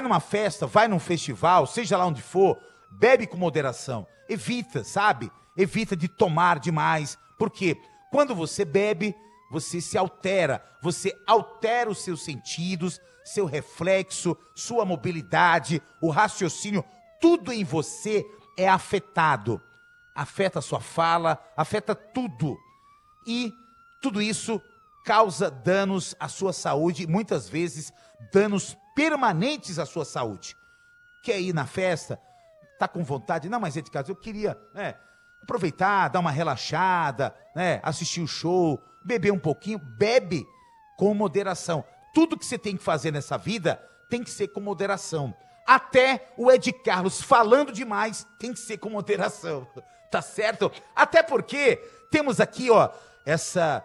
vai numa festa, vai num festival, seja lá onde for, bebe com moderação. Evita, sabe? Evita de tomar demais. Porque quando você bebe, você se altera. Você altera os seus sentidos, seu reflexo, sua mobilidade, o raciocínio. Tudo em você é afetado. Afeta a sua fala, afeta tudo. E tudo isso causa danos à sua saúde, muitas vezes danos permanentes à sua saúde. Quer ir na festa? Tá com vontade? Não, mas é de casa, eu queria, aproveitar, dar uma relaxada, assistir o show, beber um pouquinho. Bebe com moderação. Tudo que você tem que fazer nessa vida tem que ser com moderação. Até o Ed Carlos falando demais tem que ser com moderação. Tá certo? Até porque temos aqui, essa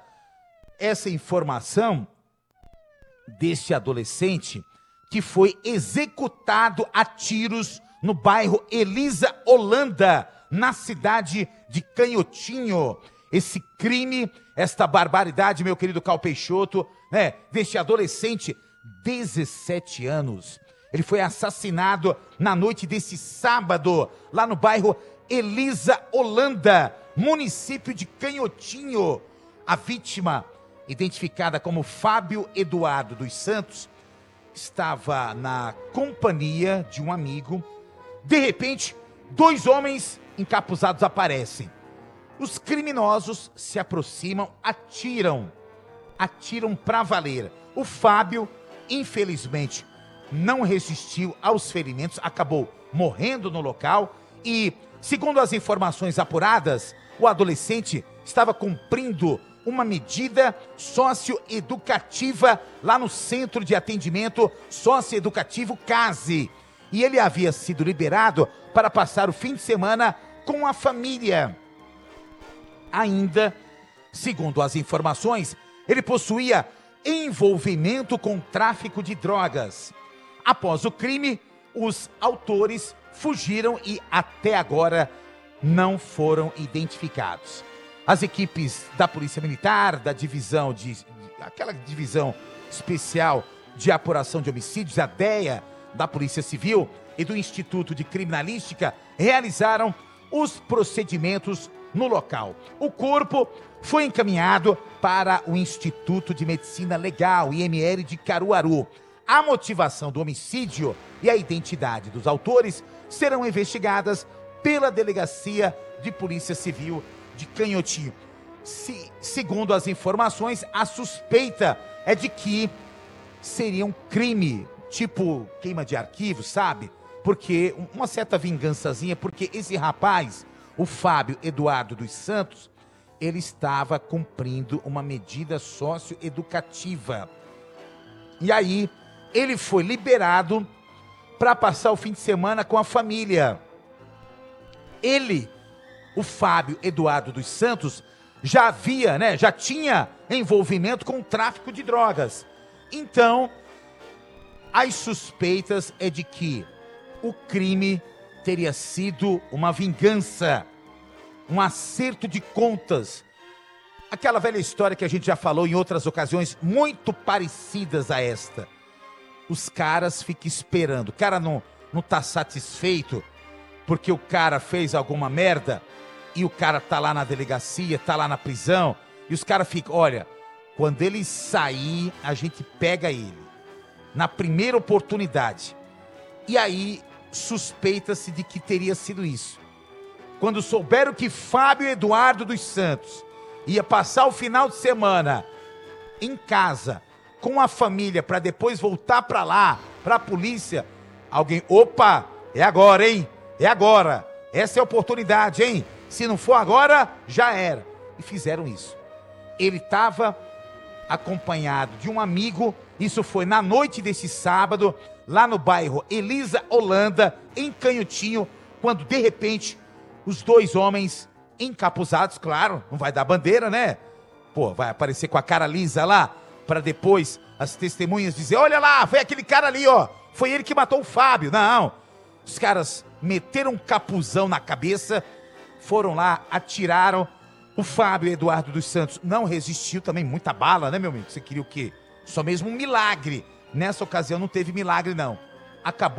informação deste adolescente que foi executado a tiros no bairro Elisa Holanda, na cidade de Canhotinho. Esse crime, esta barbaridade, meu querido Cal Peixoto, deste adolescente, 17 anos. Ele foi assassinado na noite desse sábado, lá no bairro Elisa Holanda, município de Canhotinho. A vítima, identificada como Fábio Eduardo dos Santos, estava na companhia de um amigo. De repente, 2 homens encapuzados aparecem. Os criminosos se aproximam, atiram pra valer. O Fábio, infelizmente, não resistiu aos ferimentos, acabou morrendo no local e, segundo as informações apuradas, o adolescente estava cumprindo uma medida socioeducativa lá no Centro de Atendimento Socioeducativo CASE. E ele havia sido liberado para passar o fim de semana com a família. Ainda, segundo as informações, ele possuía envolvimento com tráfico de drogas. Após o crime, os autores fugiram e até agora não foram identificados. As equipes da Polícia Militar, da divisão aquela divisão especial de apuração de homicídios, a DEA, da Polícia Civil e do Instituto de Criminalística, realizaram os procedimentos no local. O corpo foi encaminhado para o Instituto de Medicina Legal, IML de Caruaru. A motivação do homicídio e a identidade dos autores serão investigadas pela Delegacia de Polícia Civil de Canhotinho. Segundo as informações, a suspeita é de que seria um crime, tipo queima de arquivos, sabe? Porque uma certa vingançazinha, porque esse rapaz, o Fábio Eduardo dos Santos, ele estava cumprindo uma medida socioeducativa. E aí, ele foi liberado para passar o fim de semana com a família. Ele, o Fábio Eduardo dos Santos, já tinha envolvimento com o tráfico de drogas. Então, as suspeitas é de que o crime teria sido uma vingança, um acerto de contas. Aquela velha história que a gente já falou em outras ocasiões, muito parecidas a esta. Os caras ficam esperando. O cara não tá satisfeito porque o cara fez alguma merda e o cara tá lá na delegacia, tá lá na prisão, e os caras ficam, olha, quando ele sair, a gente pega ele. Na primeira oportunidade. E aí, suspeita-se de que teria sido isso. Quando souberam que Fábio Eduardo dos Santos ia passar o final de semana em casa, com a família, para depois voltar para lá, para a polícia, alguém, opa, é agora, hein? É agora. Essa é a oportunidade, hein? Se não for agora, já era. E fizeram isso. Ele estava acompanhado de um amigo, isso foi na noite desse sábado, lá no bairro Elisa Holanda, em Canhotinho, quando de repente os 2 homens encapuzados, claro, não vai dar bandeira, né? Pô, vai aparecer com a cara lisa lá, para depois as testemunhas dizer, olha lá, foi aquele cara ali, ó, foi ele que matou o Fábio. Não, os caras meteram um capuzão na cabeça, foram lá, atiraram. O Fábio Eduardo dos Santos não resistiu, também muita bala, né, meu amigo? Você queria o quê? Só mesmo um milagre. Nessa ocasião não teve milagre, não. acabou